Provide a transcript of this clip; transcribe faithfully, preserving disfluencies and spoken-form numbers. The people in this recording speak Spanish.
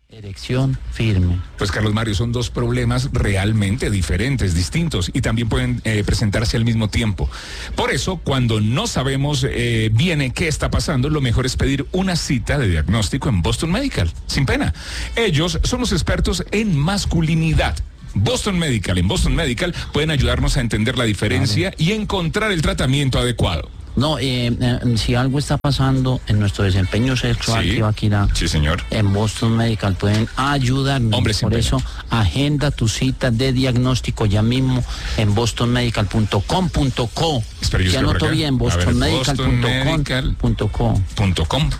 Erección firme. Pues Carlos Mario, son dos problemas realmente diferentes, distintos, y también pueden eh, presentarse al mismo tiempo. Por eso, cuando no sabemos eh, bien qué está pasando, lo mejor es pedir una cita de diagnóstico en Boston Medical, sin pena. Ellos son los expertos en masculinidad. Boston Medical, en Boston Medical pueden ayudarnos a entender la diferencia y encontrar el tratamiento adecuado. No, eh, eh, si algo está pasando en nuestro desempeño sexual, Sí, Tibaquirá, sí, señor. en Boston Medical pueden ayudarnos. Hombre, sin Por pena. eso, agenda tu cita de diagnóstico ya mismo en boston medical punto com punto co. Espera, yo Ya estoy por anoto acá. bien, A ver, boston medical punto com punto co. punto com.